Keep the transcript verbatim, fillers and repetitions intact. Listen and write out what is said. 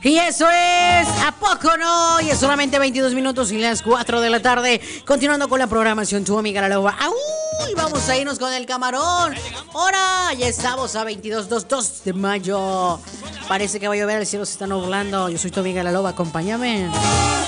Y eso es ¿A poco no? Y es solamente veintidós minutos y las cuatro de la tarde. Continuando con la programación, tu amiga La Loba. ¡Uy! Vamos a irnos con el camarón. Ahora ya estamos a veintidós, dos, dos de mayo. Parece que va a llover, el cielo se está nublando. Yo soy tu amiga La Loba, acompáñame.